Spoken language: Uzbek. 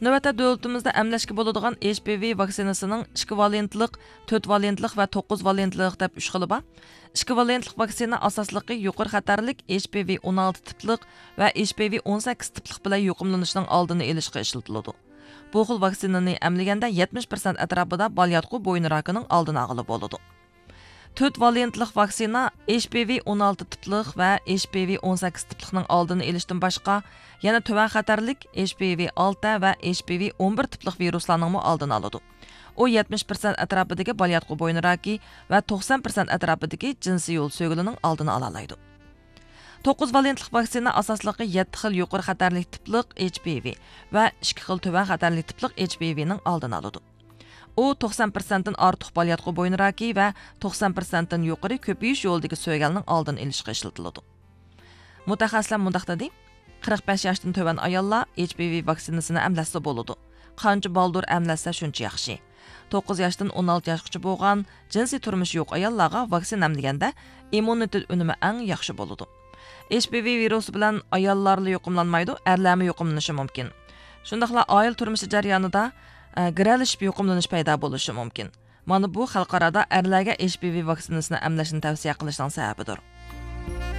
Növətdə dövlətimizdə əmləşki bo'ladigan HPV vaksinasının 2 valentlik, 4 valentlik və 9 valentlik deb 3 xili bor. 2 valentlik vaksina asosliqi yuqori xatarlik HPV 16 tiplik və HPV 18 tiplik bilan yuqumlanishning oldini olishga ishlatiladi. Bu xil vaksinani əmlaganda 70% atrofida balyatqu bo'yin rakining oldini olib bo'ladi. 4 valentlik vaksina HPV 16 tiplik və HPV 18 tiplikning oldini olishdan boshqa, yana tuvan xatarlik HPV 6 və HPV 11 tiplik viruslarning oldini oladi. O 70% atrofidagi balyatqu bo'yin raki və 90% atrofidagi jinsiy yo'l so'gilining oldini ola oladi. 9 valentlik vaksina asosliqi 7 xil yuqori xatarlik tiplik HPV və 2 xil tuvan xatarlik tiplik HPVning oldini oladi. O 90%dan ortiq balyatqu bo'yin raki və 90%dan yuqori ko'payish yo'lidagi so'galning oldini olishga ishlatiladi. Mutaxassislar mundaq dedi: 45 yoshdan to'van ayollar HPV vaksinasini emlasa bo'ladi. Qancha baldur emlasa shuncha yaxshi. 9 yoshdan 16 yoshgacha bo'lgan jinsiy turmush yo'q ayollarga vaksina emlaganda immunitet unumi eng yaxshi bo'ladi. HPV virusi bilan ayollarla yuqumlanmaydi, erlarmi yuqumlanishi mumkin. Shundaqla oil turmushi jarayonida giralishib yuqumlanish paydo bo'lishi mumkin. Mana bu xalqarada erlarga HPV vaksinasini emlashni tavsiya qilishning sababidir.